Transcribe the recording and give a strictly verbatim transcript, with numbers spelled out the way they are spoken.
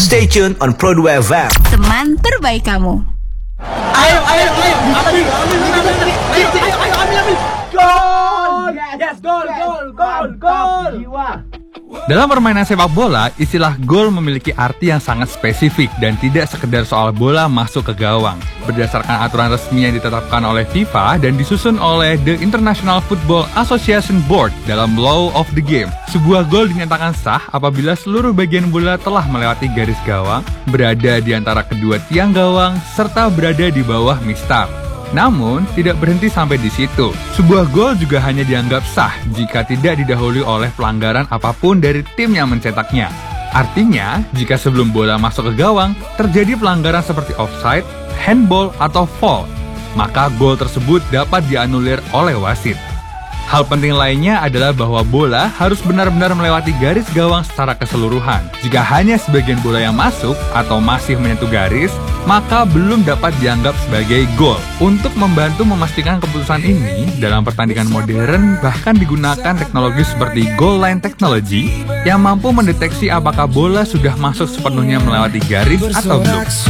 Stay tuned on Pro dua F M. Teman terbaik kamu. Ayo, ayo, ayo, ambil, ambil, ambil, ambil, ayo, ayo, ayo, ambil, ambil, gol, yes, gol, gol, gol, gol. Dalam permainan sepak bola, istilah gol memiliki arti yang sangat spesifik dan tidak sekedar soal bola masuk ke gawang. Berdasarkan aturan resmi yang ditetapkan oleh FIFA dan disusun oleh The International Football Association Board dalam Law of the Game, sebuah gol dinyatakan sah apabila seluruh bagian bola telah melewati garis gawang, berada di antara kedua tiang gawang, serta berada di bawah mistar. Namun, tidak berhenti sampai di situ. Sebuah gol juga hanya dianggap sah jika tidak didahului oleh pelanggaran apapun dari tim yang mencetaknya. Artinya, jika sebelum bola masuk ke gawang, terjadi pelanggaran seperti offside, handball, atau foul, maka gol tersebut dapat dianulir oleh wasit. Hal penting lainnya adalah bahwa bola harus benar-benar melewati garis gawang secara keseluruhan. Jika hanya sebagian bola yang masuk atau masih menyentuh garis, maka belum dapat dianggap sebagai gol. Untuk membantu memastikan keputusan ini, dalam pertandingan modern bahkan digunakan teknologi seperti goal line technology yang mampu mendeteksi apakah bola sudah masuk sepenuhnya melewati garis atau belum.